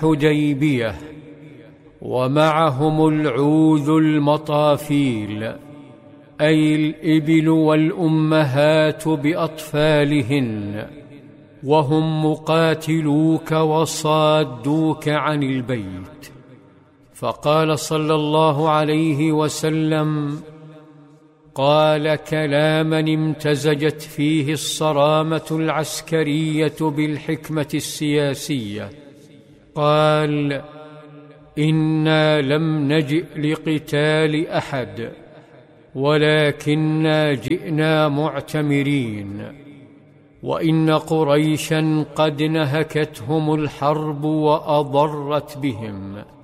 حديبية، ومعهم العوذ المطافيل، أي الإبل والأمهات بأطفالهن، وهم مقاتلوك وصادوك عن البيت. فقال صلى الله عليه وسلم: قال كلاما امتزجت فيه الصرامة العسكرية بالحكمة السياسية. قال: إنا لم نجئ لقتال أحد، ولكننا جئنا معتمرين، وإن قريشا قد نهكتهم الحرب وأضرت بهم،